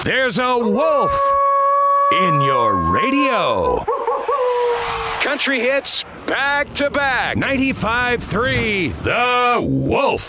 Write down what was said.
There's a wolf in your radio. Country hits back to back. 95.3 The Wolf.